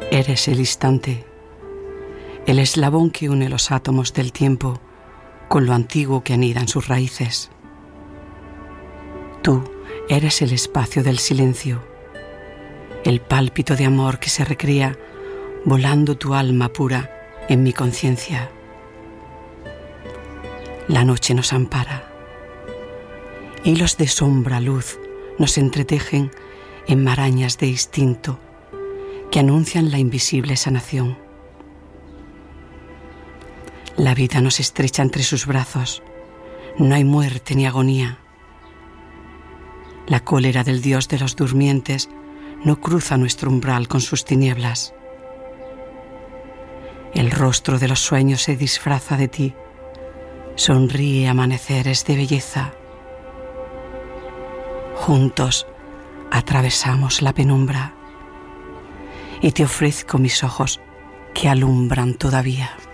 Eres el instante, el eslabón que une los átomos del tiempo con lo antiguo que anida en sus raíces. Tú eres el espacio del silencio, el pálpito de amor que se recrea volando tu alma pura en mi conciencia. La noche nos ampara. Hilos de sombra, luz, nos entretejen en marañas de instinto que anuncian la invisible sanación. La vida nos estrecha entre sus brazos. No hay muerte ni agonía. La cólera del Dios de los durmientes no cruza nuestro umbral con sus tinieblas. El rostro de los sueños se disfraza de ti. Sonríe amaneceres de belleza. Juntos atravesamos la penumbra y te ofrezco mis ojos que alumbran todavía.